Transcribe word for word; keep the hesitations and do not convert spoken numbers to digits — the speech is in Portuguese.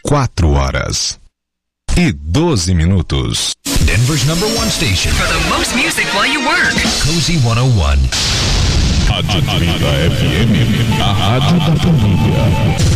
quatro horas e doze minutos. Denver's number one station for the most music while you work. Cozy cento e um. Rádio trinta F M, a rádio da família.